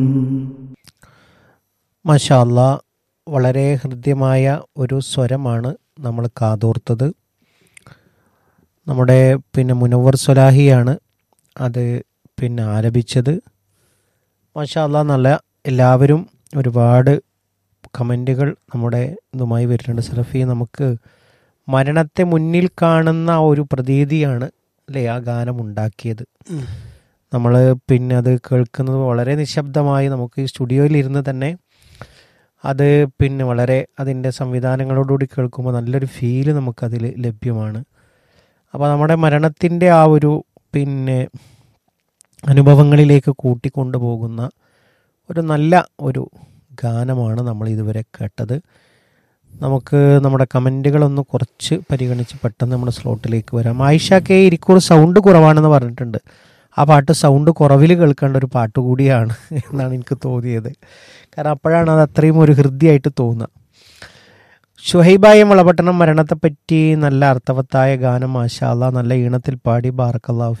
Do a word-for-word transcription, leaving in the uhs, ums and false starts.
മാഷാ അല്ലാ, വളരെ ഹൃദ്യമായ ഒരു സ്വരമാണ് നമ്മൾ കാതോർത്തത്. നമ്മുടെ പിന്നെ മുനവ്വർ സ്വലാഹിയാണ് അത് പിന്നെ ആലപിച്ചത്. മാഷാ അല്ലാ, നല്ല എല്ലാവരും ഒരുപാട് കമൻറ്റുകൾ നമ്മുടെ ഇതുമായി വരുന്നുണ്ട്. സലഫി, നമുക്ക് മരണത്തെ മുന്നിൽ കാണുന്ന ആ ഒരു പ്രതീതിയാണ് അല്ലേ ആ ഗാനം ഉണ്ടാക്കിയത്. നമ്മൾ പിന്നെ അത് കേൾക്കുന്നത് വളരെ നിശബ്ദമായി നമുക്ക് ഈ സ്റ്റുഡിയോയിലിരുന്ന് തന്നെ അത് പിന്നെ വളരെ അതിൻ്റെ സംവിധാനങ്ങളോടുകൂടി കേൾക്കുമ്പോൾ നല്ലൊരു ഫീല് നമുക്കതിൽ ലഭ്യമാണ്. അപ്പോൾ നമ്മുടെ മരണത്തിൻ്റെ ആ ഒരു പിന്നെ അനുഭവങ്ങളിലേക്ക് കൂട്ടിക്കൊണ്ടു പോകുന്ന ഒരു നല്ല ഒരു ഗാനമാണ് നമ്മൾ ഇതുവരെ കേട്ടത്. നമുക്ക് നമ്മുടെ കമൻറ്റുകളൊന്ന് കുറച്ച് പരിഗണിച്ച് പെട്ടെന്ന് നമ്മുടെ സ്ലോട്ടിലേക്ക് വരാം. ആയിഷ കെ ഇരിക്കൂർ സൗണ്ട് കുറവാണെന്ന് പറഞ്ഞിട്ടുണ്ട്. ആ പാട്ട് സൗണ്ട് കുറവിൽ കേൾക്കേണ്ട ഒരു പാട്ട് കൂടിയാണ് എന്നാണ് എനിക്ക് തോന്നിയത്. കാരണം അപ്പോഴാണ് അത് അത്രയും ഒരു ഹൃദ്യമായിട്ട് തോന്നുക. ഷുഹൈബായ മുളപട്ടണം മരണത്തെപ്പറ്റി നല്ല അർത്ഥവത്തായ ഗാനം, മാഷാ അല്ലാ, നല്ല ഈണത്തിൽ പാടി. ബാറക്കല്ലാഹു